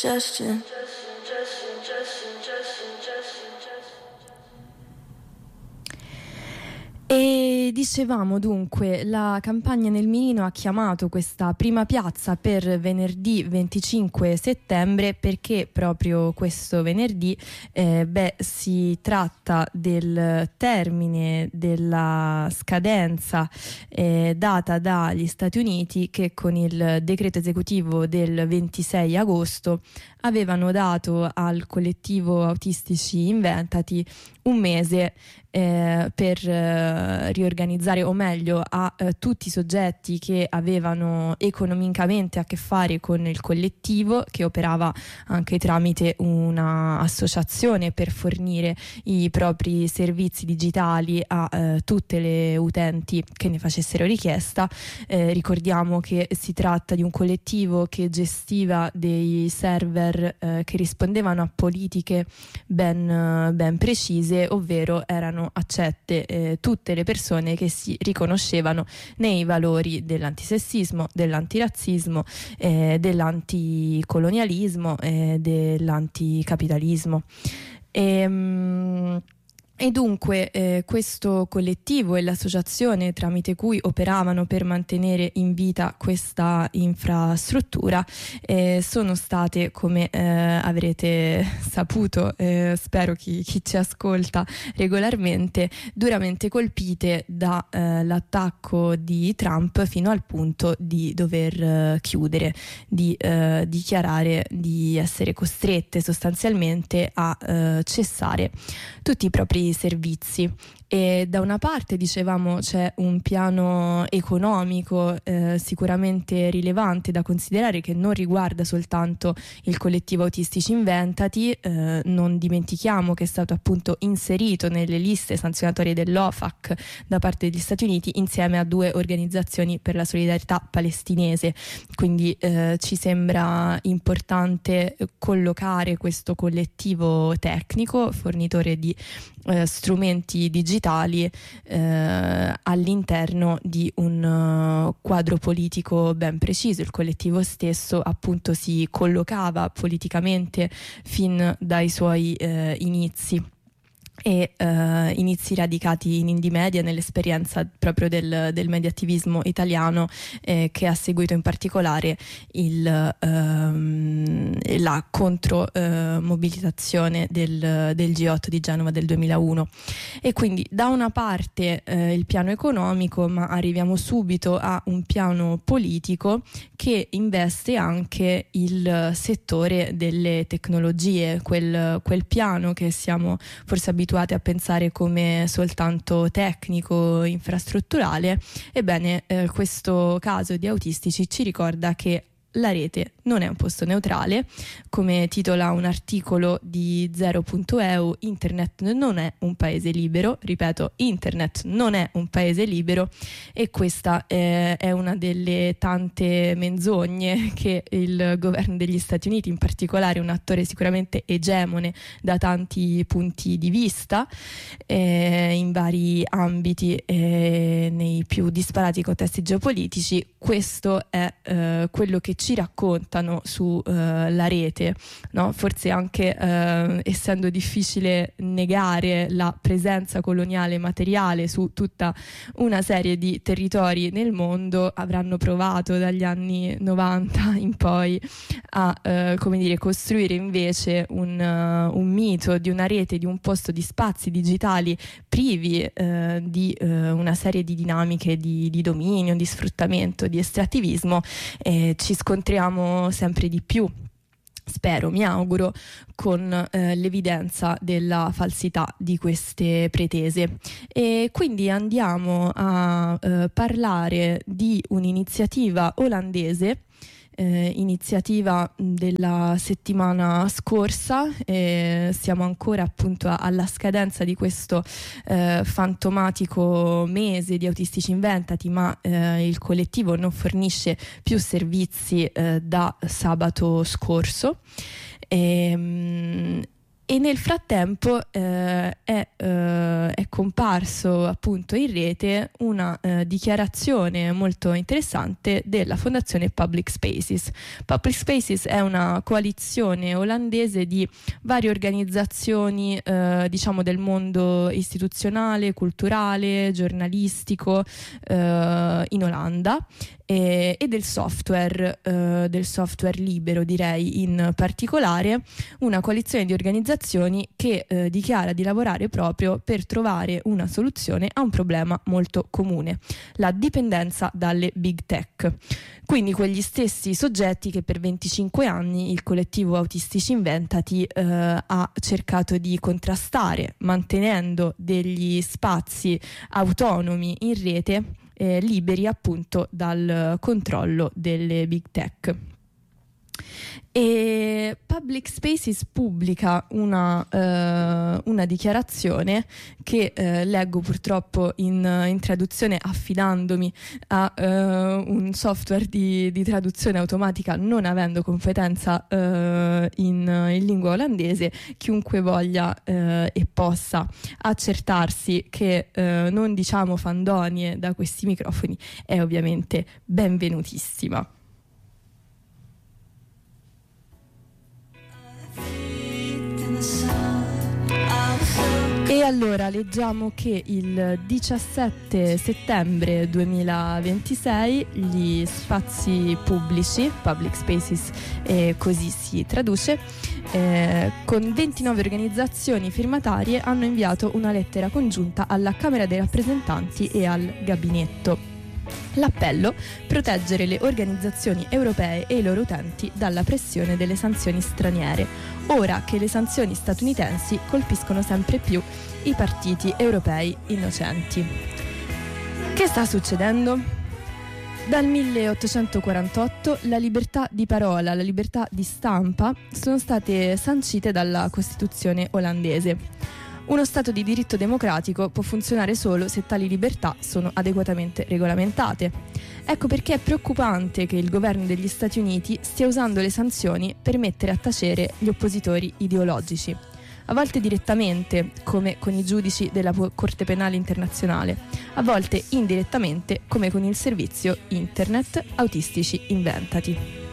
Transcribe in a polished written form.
suggestion. E dicevamo dunque, la campagna nel mirino ha chiamato questa prima piazza per venerdì 25 settembre perché proprio questo venerdì si tratta del termine della scadenza data dagli Stati Uniti, che con il decreto esecutivo del 26 agosto avevano dato al collettivo Autistici Inventati un mese per riorganizzare, o meglio a tutti i soggetti che avevano economicamente a che fare con il collettivo, che operava anche tramite una associazione per fornire i propri servizi digitali a tutte le utenti che ne facessero richiesta. Ricordiamo che si tratta di un collettivo che gestiva dei server che rispondevano a politiche ben precise, ovvero erano accette tutte le persone che si riconoscevano nei valori dell'antisessismo, dell'antirazzismo, dell'anticolonialismo, dell'anticapitalismo. E dunque questo collettivo e l'associazione tramite cui operavano per mantenere in vita questa infrastruttura sono state, come avrete saputo, spero chi ci ascolta regolarmente, duramente colpite dall'attacco di Trump, fino al punto di dover chiudere, di dichiarare di essere costrette sostanzialmente a cessare tutti i propri servizi. E da una parte, dicevamo, c'è un piano economico sicuramente rilevante da considerare, che non riguarda soltanto il collettivo Autistici Inventati. Non dimentichiamo che è stato appunto inserito nelle liste sanzionatorie dell'OFAC da parte degli Stati Uniti insieme a 2 organizzazioni per la solidarietà palestinese, quindi ci sembra importante collocare questo collettivo tecnico, fornitore di strumenti digitali, all'interno di un quadro politico ben preciso. Il collettivo stesso appunto si collocava politicamente fin dai suoi inizi. E inizi radicati in indie media, nell'esperienza proprio del mediattivismo italiano, che ha seguito in particolare la contromobilitazione del G8 di Genova del 2001. E quindi da una parte il piano economico, ma arriviamo subito a un piano politico che investe anche il settore delle tecnologie, quel piano che siamo forse abituati a pensare come soltanto tecnico, infrastrutturale. Ebbene, questo caso di Autistici ci ricorda che la rete non è un posto neutrale. Come titola un articolo di Zero.eu, internet non è un paese libero. Ripeto, internet non è un paese libero, e questa è una delle tante menzogne che il governo degli Stati Uniti, in particolare un attore sicuramente egemone da tanti punti di vista, in vari ambiti, nei più disparati contesti geopolitici. Questo è quello che ci raccontano su la rete, no? Forse anche essendo difficile negare la presenza coloniale materiale su tutta una serie di territori nel mondo, avranno provato dagli anni 90 in poi a costruire invece un mito di una rete, di un posto di spazi digitali privi di una serie di dinamiche di dominio, di sfruttamento, di estrattivismo. Ci scontriamo sempre di più, spero, mi auguro, con l'evidenza della falsità di queste pretese. E quindi andiamo a parlare di un'iniziativa olandese, iniziativa della settimana scorsa. Siamo ancora appunto alla scadenza di questo fantomatico mese di Autistici Inventati, ma il collettivo non fornisce più servizi da sabato scorso. E nel frattempo è comparso appunto in rete una dichiarazione molto interessante della fondazione Public Spaces. Public Spaces è una coalizione olandese di varie organizzazioni diciamo del mondo istituzionale, culturale, giornalistico in Olanda, e del software libero, direi in particolare, una coalizione di organizzazioni che dichiara di lavorare proprio per trovare una soluzione a un problema molto comune: la dipendenza dalle big tech. Quindi quegli stessi soggetti che per 25 anni il collettivo Autistici Inventati ha cercato di contrastare, mantenendo degli spazi autonomi in rete, liberi appunto dal controllo delle big tech. E Public Spaces pubblica una dichiarazione che leggo purtroppo in traduzione, affidandomi a un software di traduzione automatica, non avendo competenza in lingua olandese. Chiunque voglia e possa accertarsi che non diciamo fandonie da questi microfoni è ovviamente benvenutissima. E allora leggiamo che il 17 settembre 2026 gli spazi pubblici, Public Spaces così si traduce, con 29 organizzazioni firmatarie hanno inviato una lettera congiunta alla Camera dei rappresentanti e al Gabinetto. L'appello: proteggere le organizzazioni europee e i loro utenti dalla pressione delle sanzioni straniere, ora che le sanzioni statunitensi colpiscono sempre più i partiti europei innocenti. Che sta succedendo? Dal 1848 la libertà di parola, la libertà di stampa sono state sancite dalla Costituzione olandese. Uno Stato di diritto democratico può funzionare solo se tali libertà sono adeguatamente regolamentate. Ecco perché è preoccupante che il governo degli Stati Uniti stia usando le sanzioni per mettere a tacere gli oppositori ideologici, a volte direttamente, come con i giudici della Corte Penale Internazionale, a volte indirettamente, come con il servizio internet Autistici Inventati.